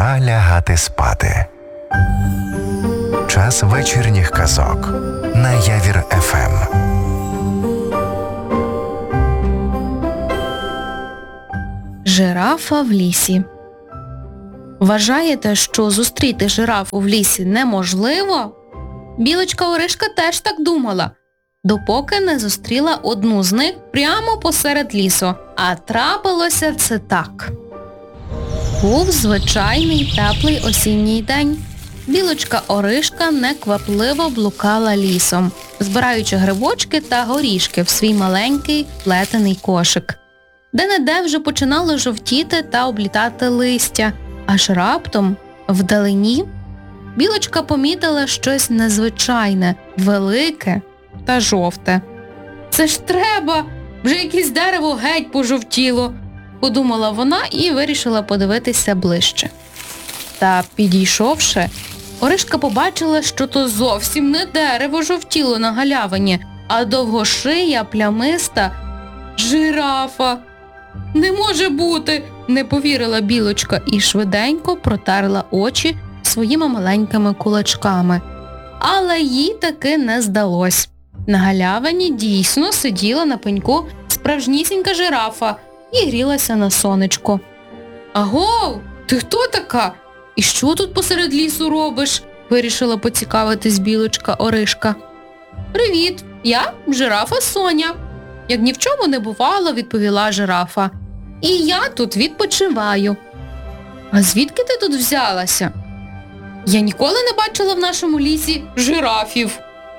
Пора лягати спати. Час вечірніх казок на Явір ФМ. Жирафа в лісі. Вважаєте, що зустріти жирафу в лісі неможливо? Білочка-Оришка теж так думала, допоки не зустріла одну з них прямо посеред лісу. А трапилося це так. Був звичайний теплий осінній день. Білочка-Оришка неквапливо блукала лісом, збираючи грибочки та горішки в свій маленький плетений кошик. Де-не-де вже починало жовтіти та облітати листя, аж раптом, вдалині, білочка помітила щось незвичайне, велике та жовте. «Це ж треба! Вже якесь дерево геть пожовтіло!» – подумала вона і вирішила подивитися ближче. Та, підійшовши, Оришка побачила, що то зовсім не дерево жовтіло на галявині, а довгошия, плямиста жирафа. «Не може бути!» – не повірила білочка і швиденько протерла очі своїми маленькими кулачками. Але їй таки не здалось. На галявині дійсно сиділа на пеньку справжнісінька жирафа і грілася на сонечку. «Агов, ти хто така? І що тут посеред лісу робиш?» – вирішила поцікавитись білочка-Оришка. «Привіт, я жирафа Соня», – як ні в чому не бувало, відповіла жирафа. «І я тут відпочиваю». «А звідки ти тут взялася?» «Я ніколи не бачила в нашому лісі жирафів».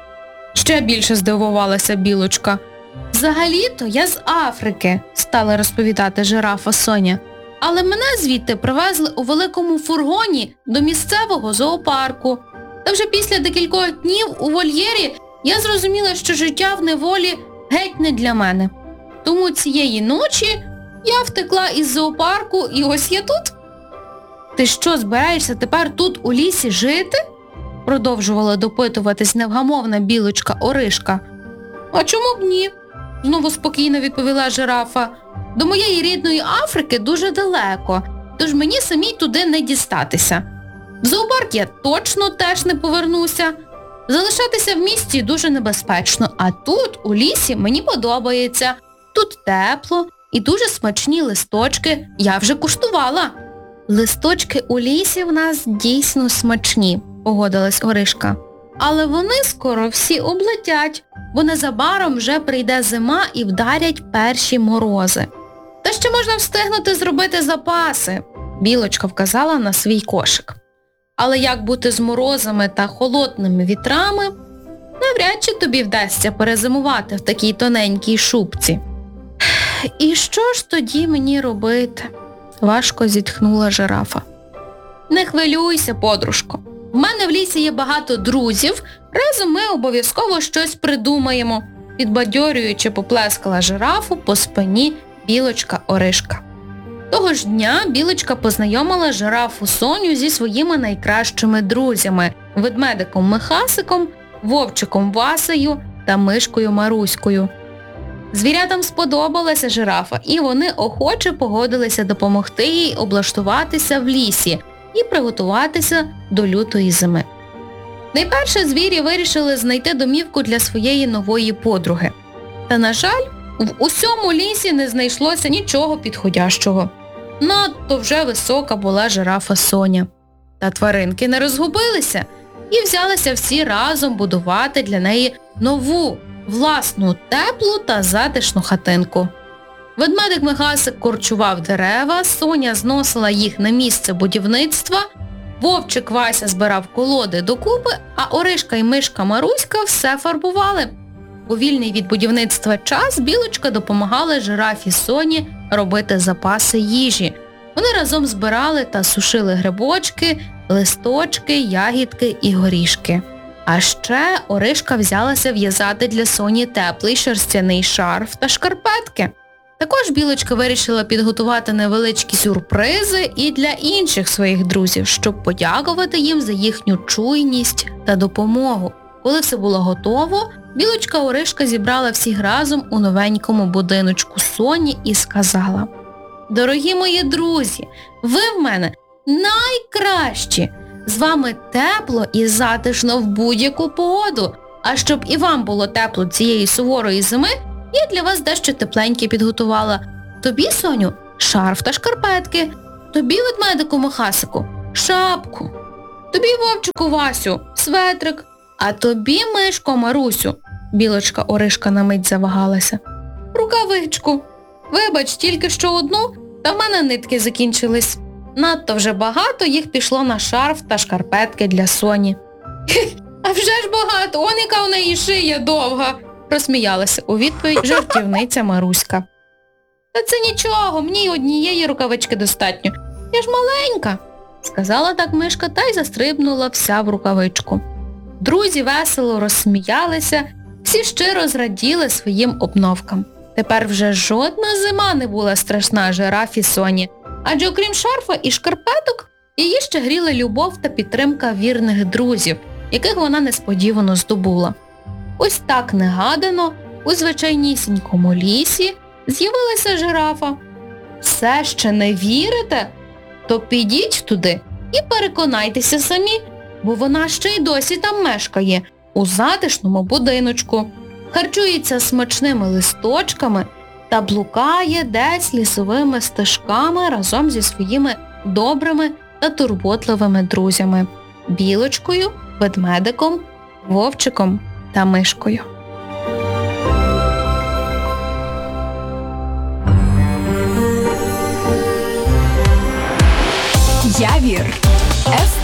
Ще більше здивувалася білочка. «Взагалі-то я з Африки», – стала розповідати жирафа Соня. «Але мене звідти привезли у великому фургоні до місцевого зоопарку. Та вже після декількох днів у вольєрі я зрозуміла, що життя в неволі геть не для мене. Тому цієї ночі я втекла із зоопарку і ось я тут». «Ти що, збираєшся тепер тут у лісі жити?» – продовжувала допитуватись невгамовна білочка-Оришка. «А чому б ні?» – знову спокійно відповіла жирафа. «До моєї рідної Африки дуже далеко, тож мені самій туди не дістатися. В зоопарк я точно теж не повернуся. Залишатися в місті дуже небезпечно, а тут, у лісі, мені подобається. Тут тепло і дуже смачні листочки, я вже куштувала». «Листочки у лісі в нас дійсно смачні», – погодилась Оришка. «Але вони скоро всі облетять, бо незабаром вже прийде зима і вдарять перші морози. Та ще можна встигнути зробити запаси», – білочка вказала на свій кошик. «Але як бути з морозами та холодними вітрами, навряд чи тобі вдасться перезимувати в такій тоненькій шубці». «І що ж тоді мені робити?» – важко зітхнула жирафа. «Не хвилюйся, подружко. В мене в лісі є багато друзів, разом ми обов'язково щось придумаємо», – підбадьорюючи поплескала жирафу по спині білочка-Оришка. Того ж дня білочка познайомила жирафу Соню зі своїми найкращими друзями – ведмедиком Михасиком, вовчиком Васею та мишкою Маруською. Звірятам сподобалася жирафа, і вони охоче погодилися допомогти їй облаштуватися в лісі і приготуватися до лютої зими. Найперше звірі вирішили знайти домівку для своєї нової подруги. Та, на жаль, в усьому лісі не знайшлося нічого підходящого. Надто вже висока була жирафа Соня. Та тваринки не розгубилися і взялися всі разом будувати для неї нову, власну, теплу та затишну хатинку. Ведмедик Михасик корчував дерева, Соня зносила їх на місце будівництва, вовчик Вася збирав колоди докупи, а Оришка і мишка Маруська все фарбували. У вільний від будівництва час білочка допомагала жирафі Соні робити запаси їжі. Вони разом збирали та сушили грибочки, листочки, ягідки і горішки. А ще Оришка взялася в'язати для Соні теплий шерстяний шарф та шкарпетки. Також білочка вирішила підготувати невеличкі сюрпризи і для інших своїх друзів, щоб подякувати їм за їхню чуйність та допомогу. Коли все було готово, білочка-Оришка зібрала всіх разом у новенькому будиночку Соні і сказала: «Дорогі мої друзі, ви в мене найкращі. З вами тепло і затишно в будь-яку погоду. А щоб і вам було тепло цієї суворої зими, я для вас дещо тепленьке підготувала. Тобі, Соню, шарф та шкарпетки. Тобі, ведмедику Михасику, шапку. Тобі, вовчику Васю, светрик. А тобі, мишко Марусю, білочка Оришка на мить завагалася, рукавичку. Вибач, тільки що одну, та в мене нитки закінчились. Надто вже багато їх пішло на шарф та шкарпетки для Соні. А вже ж багато, он яка у неї шия довга, розсміялася у відповідь жартівниця Маруська. Та це нічого, мені й однієї рукавички достатньо. Я ж маленька, сказала так мишка та й застрибнула вся в рукавичку. Друзі весело розсміялися, всі щиро зраділи своїм обновкам. Тепер вже жодна зима не була страшна жирафі Соні, адже окрім шарфа і шкарпеток, її ще гріли любов та підтримка вірних друзів, яких вона несподівано здобула. Ось так негадано у звичайнісінькому лісі з'явилася жирафа. Все ще не вірите? То підіть туди і переконайтеся самі, бо вона ще й досі там мешкає, у затишному будиночку, харчується смачними листочками та блукає десь лісовими стежками разом зі своїми добрими та турботливими друзями – білочкою, ведмедиком, вовчиком та мишкою. Явір.